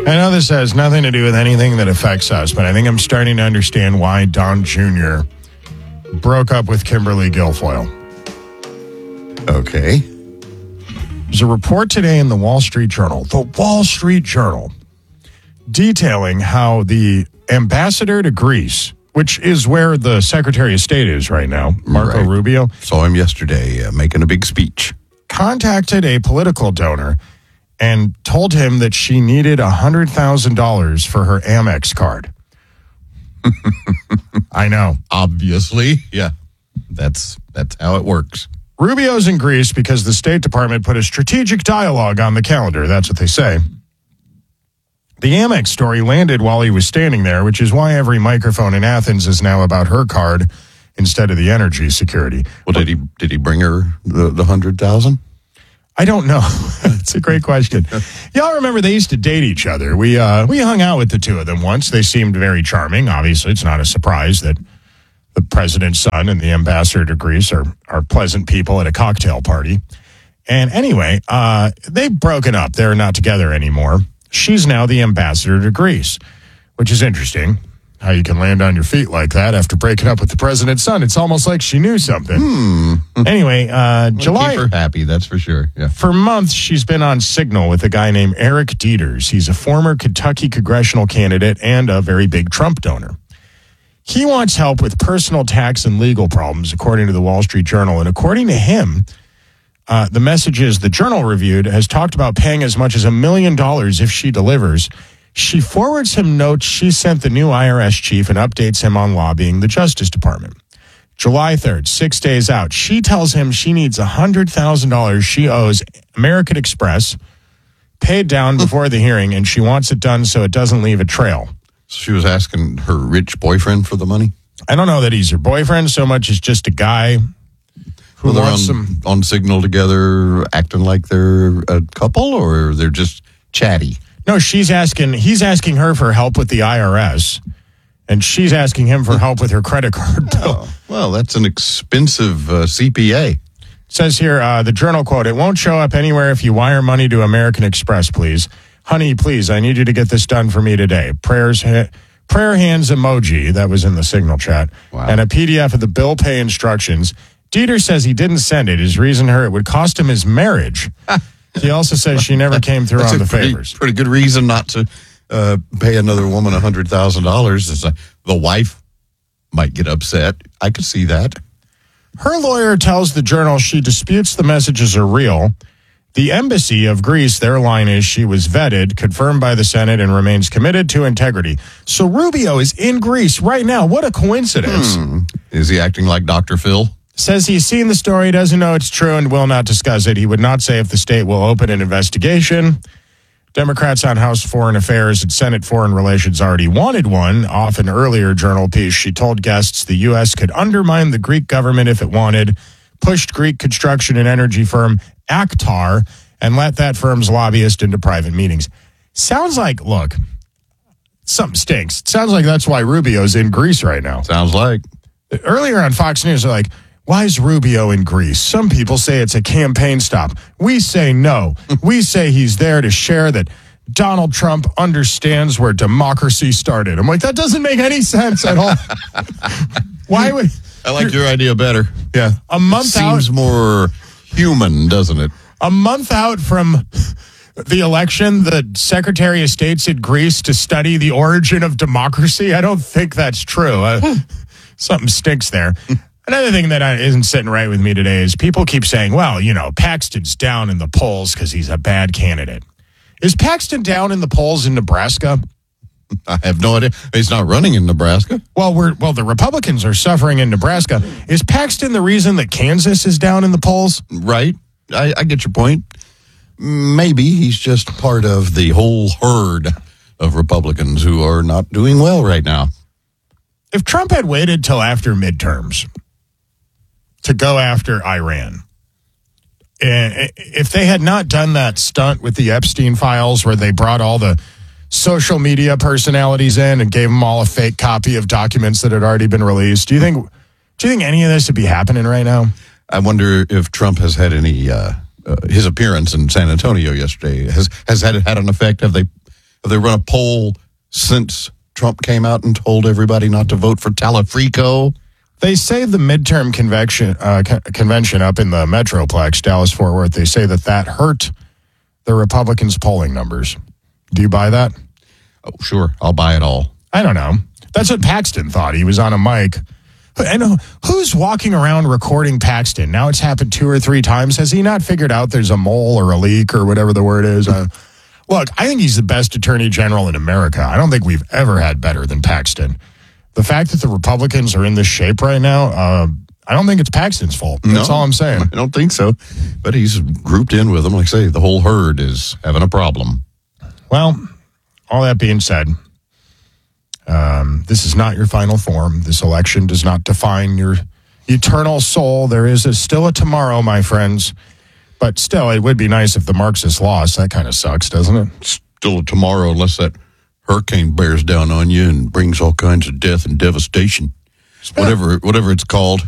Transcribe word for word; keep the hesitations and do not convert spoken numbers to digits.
I know this has nothing to do with anything that affects us, but I think I'm starting to understand why Don Junior broke up with Kimberly Guilfoyle. Okay. There's a report today in the Wall Street Journal, the Wall Street Journal, detailing how the ambassador to Greece, which is where the Secretary of State is right now, Marco Right. Rubio, Saw him yesterday uh, making a big speech. contacted a political donor and told him that she needed one hundred thousand dollars for her Amex card. I know. Obviously, yeah. That's that's how it works. Rubio's in Greece because the State Department put a strategic dialogue on the calendar. That's what they say. The Amex story landed while he was standing there, which is why every microphone in Athens is now about her card instead of the energy security. Well, did he did he bring her the, the hundred thousand? I don't know. It's a great question. Y'all remember they used to date each other. We uh, we hung out with the two of them once. They seemed very charming. Obviously, it's not a surprise that the president's son and the ambassador to Greece are, are pleasant people at a cocktail party. And anyway, uh, they've broken up. They're not together anymore. She's now the ambassador to Greece, which is interesting. How you can land on your feet like that after breaking up with the president's son. It's almost like she knew something. Hmm. Anyway, uh, July... Keep her happy, that's for sure. Yeah. For months, she's been on Signal with a guy named Eric Dieters. He's a former Kentucky congressional candidate and a very big Trump donor. He wants help with personal tax and legal problems, according to the Wall Street Journal. And according to him, uh, the messages the Journal reviewed has talked about paying as much as a million dollars if she delivers. She forwards him notes she sent the new I R S chief and updates him on lobbying the Justice Department. July third, six days out, she tells him she needs one hundred thousand dollars she owes American Express, paid down before the hearing, and she wants it done so it doesn't leave a trail. She was asking her rich boyfriend for the money? I don't know that he's her boyfriend so much as just a guy who Well, they're wants on, some... on Signal together, acting like they're a couple, or they're just chatty? No, she's asking, he's asking her for help with the I R S, and she's asking him for help with her credit card bill. Oh, well, that's an expensive uh, C P A. It says here, uh, the Journal quote, "It won't show up anywhere if you wire money to American Express, please. Honey, please, I need you to get this done for me today. Prayers, ha- prayer hands emoji," that was in the Signal chat, Wow. "and a P D F of the bill pay instructions." Dieter says he didn't send it. His reason her, it would cost him his marriage. He also says she never came through That's on a the pretty, favors. Pretty good reason not to uh, pay another woman one hundred thousand dollars. It's like the wife might get upset. I could see that. Her lawyer tells the Journal she disputes the messages are real. The embassy of Greece, their line is she was vetted, confirmed by the Senate, and remains committed to integrity. So Rubio is in Greece right now. What a coincidence. Hmm. Is he acting like Doctor Phil? Says he's seen the story, doesn't know it's true, and will not discuss it. He would not say if the state will open an investigation. Democrats on House Foreign Affairs and Senate Foreign Relations already wanted one. Off an earlier Journal piece, she told guests the U S could undermine the Greek government if it wanted, pushed Greek construction and energy firm Aktar, and let that firm's lobbyist into private meetings. Sounds like, look, something stinks. It sounds like that's why Rubio's in Greece right now. Sounds like. Earlier on Fox News, they're like, why is Rubio in Greece? Some people say it's a campaign stop. We say no. We say he's there to share that Donald Trump understands where democracy started. I'm like, that doesn't make any sense at all. Why would... I like your idea better. Yeah. A month It seems out... more human, doesn't it? A month out from the election, the Secretary of State's in Greece to study the origin of democracy? I don't think that's true. Uh, something stinks there. Another thing that isn't sitting right with me today is people keep saying, well, you know, Paxton's down in the polls because he's a bad candidate. Is Paxton down in the polls in Nebraska? I have no idea. He's not running in Nebraska. Well, we're well, the Republicans are suffering in Nebraska. Is Paxton the reason that Kansas is down in the polls? Right. I, I get your point. Maybe he's just part of the whole herd of Republicans who are not doing well right now. If Trump had waited till after midterms to go after Iran, and if they had not done that stunt with the Epstein files where they brought all the social media personalities in and gave them all a fake copy of documents that had already been released, do you think do you think any of this would be happening right now? I wonder if Trump has had any, uh, uh, his appearance in San Antonio yesterday, has has had had an effect? Have they Have they run a poll since Trump came out and told everybody not to vote for Talafrico? They say the midterm convention, uh, co- convention up in the Metroplex, Dallas-Fort Worth, they say that that hurt the Republicans' polling numbers. Do you buy that? Oh, sure. I'll buy it all. I don't know. That's what Paxton thought. He was on a mic. And who's walking around recording Paxton? Now it's happened two or three times. Has he not figured out there's a mole or a leak or whatever the word is? Uh, look, I think he's the best attorney general in America. I don't think we've ever had better than Paxton. The fact that the Republicans are in this shape right now, uh, I don't think it's Paxton's fault. That's No, all I'm saying. I don't think so. But he's grouped in with them. Like I say, the whole herd is having a problem. Well, all that being said, um, this is not your final form. This election does not define your eternal soul. There is a, still a tomorrow, my friends. But still, it would be nice if the Marxists lost. That kind of sucks, doesn't it? Still tomorrow, unless that hurricane bears down on you and brings all kinds of death and devastation. Whatever, whatever it's called.